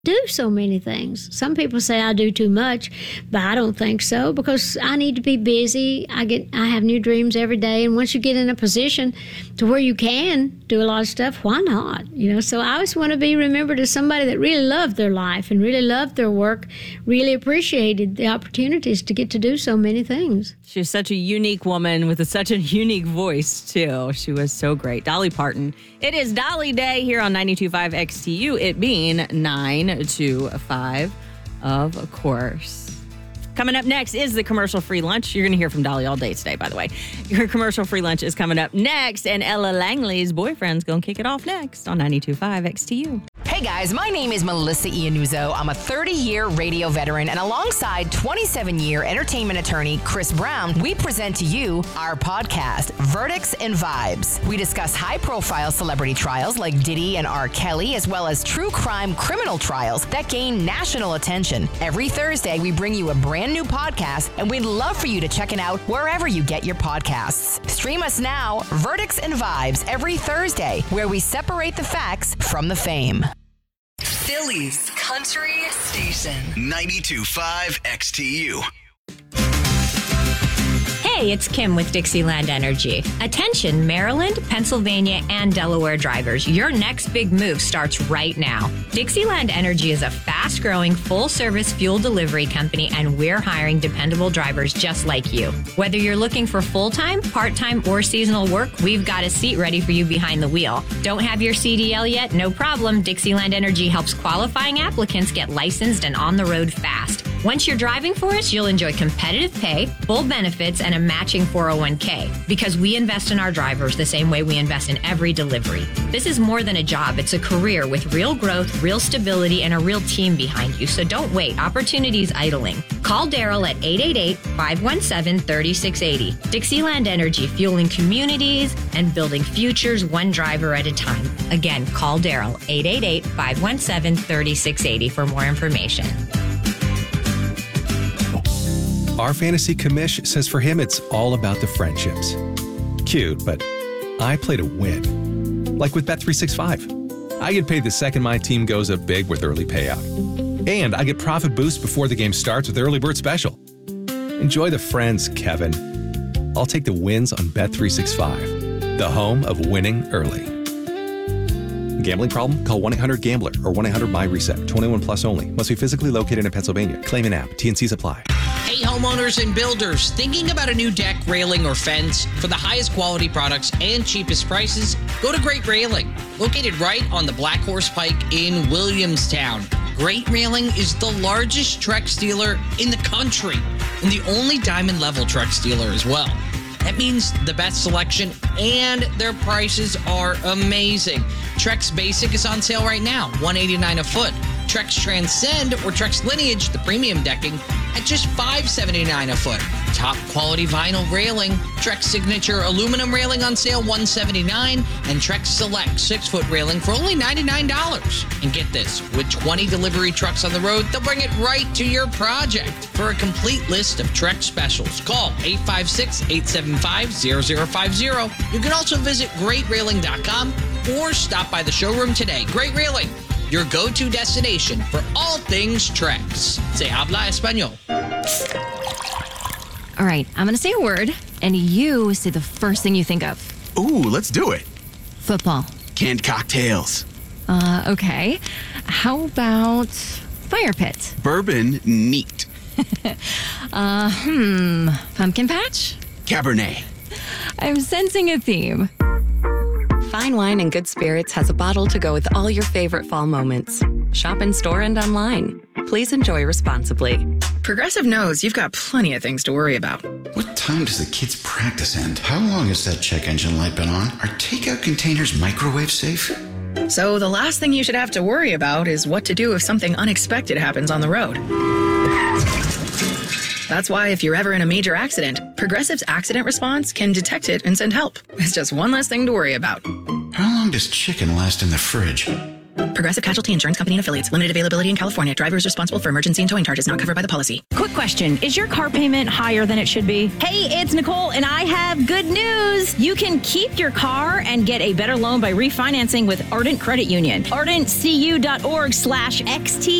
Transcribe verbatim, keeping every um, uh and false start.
do so many things. Some people say I do too much, but I don't think so, because I need to be busy. I get I have new dreams every day, and once you get in a position to where you can do a lot of stuff, why not? You know, so I always want to be remembered as somebody that really loved their life and really loved their work, really appreciated the opportunities to get to do so many things. She's such a unique woman with a, such a unique voice, too. She was so great. Dolly Parton. It is Dolly Day here on ninety-two point five X T U, it being nine to five, of course. Coming up next is the commercial-free lunch. You're going to hear from Dolly all day today, by the way. Your commercial-free lunch is coming up next, and Ella Langley's boyfriend's going to kick it off next on ninety-two point five X T U. Hey guys, my name is Melissa Iannuzzo. I'm a thirty-year radio veteran, and alongside twenty-seven-year entertainment attorney Chris Brown, we present to you our podcast, Verdicts and Vibes. We discuss high-profile celebrity trials like Diddy and R. Kelly, as well as true crime criminal trials that gain national attention. Every Thursday, we bring you a brand new podcast, and we'd love for you to check it out wherever you get your podcasts. Stream us now, Verdicts and Vibes, every Thursday, where we separate the facts from the fame. Philly's Country Station. ninety-two point five X T U. Hey, it's Kim with Dixieland Energy. Attention, Maryland, Pennsylvania, and Delaware drivers. Your next big move starts right now. Dixieland Energy is a fast-growing, full-service fuel delivery company, and we're hiring dependable drivers just like you. Whether you're looking for full-time, part-time, or seasonal work, we've got a seat ready for you behind the wheel. Don't have your C D L yet? No problem. Dixieland Energy helps qualifying applicants get licensed and on the road fast. Once you're driving for us, you'll enjoy competitive pay, full benefits, and a matching four oh one k, because we invest in our drivers the same way we invest in every delivery. This is more than a job. It's a career with real growth, real stability, and a real team behind you. So don't wait. Opportunities idling. Call Daryl at eight eight eight, five one seven, three six eight zero. Dixieland Energy, fueling communities and building futures one driver at a time. Again, call Daryl, eight eight eight, five one seven, three six eight zero for more information. Our fantasy commish says for him, it's all about the friendships. Cute, but I play to win. Like with Bet three sixty-five. I get paid the second my team goes up big with early payout. And I get profit boost before the game starts with Early Bird Special. Enjoy the friends, Kevin. I'll take the wins on Bet three sixty-five, the home of winning early. Gambling problem? Call one eight hundred gambler or one eight hundred my reset. twenty-one plus only. Must be physically located in Pennsylvania. Claim an app. T and C's apply. Hey, homeowners and builders, thinking about a new deck, railing, or fence? For the highest quality products and cheapest prices, go to Great Railing. Located right on the Black Horse Pike in Williamstown. Great Railing is the largest Trex dealer in the country and the only diamond level Trex dealer as well. That means the best selection and their prices are amazing. Trex Basic is on sale right now, one hundred eighty-nine dollars a foot. Trex Transcend or Trex Lineage, the premium decking, at just five hundred seventy-nine dollars a foot. Top quality vinyl railing, Trex Signature aluminum railing on sale, one hundred seventy-nine dollars, and Trex Select six foot railing for only ninety-nine dollars. And get this, with twenty delivery trucks on the road, they'll bring it right to your project. For a complete list of Trex specials, call eight five six, eight seven five, zero zero five zero. You can also visit great railing dot com or stop by the showroom today. Great Railing, your go-to destination for all things Trex. Se habla español. All right, I'm going to say a word, and you say the first thing you think of. Ooh, let's do it. Football. Canned cocktails. Uh, okay. How about fire pit? Bourbon neat. uh, hmm. Pumpkin patch? Cabernet. I'm sensing a theme. Fine Wine and Good Spirits has a bottle to go with all your favorite fall moments. Shop in store and online. Please enjoy responsibly. Progressive knows you've got plenty of things to worry about. What time does the kids' practice end? How long has that check engine light been on? Are takeout containers microwave safe? So the last thing you should have to worry about is what to do if something unexpected happens on the road. That's why if you're ever in a major accident, Progressive's accident response can detect it and send help. It's just one less thing to worry about. How long does chicken last in the fridge? Progressive Casualty Insurance Company and Affiliates. Limited availability in California. Driver is responsible for emergency and towing charges not covered by the policy. Quick question. Is your car payment higher than it should be? Hey, it's Nicole, and I have good news. You can keep your car and get a better loan by refinancing with Ardent Credit Union. ardent c u dot org slash X T